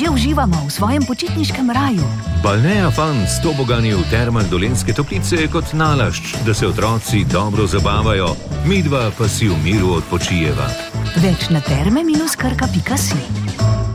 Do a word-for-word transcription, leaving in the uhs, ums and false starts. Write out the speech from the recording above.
že uživamo v svojem počitniškem raju. Balnea Fun s tobogani v termah Dolenjske Toplice je kot nalašč, da se otroci dobro zabavajo, midva pa si v miru odpočijeva. Več na terme minus krka pika si.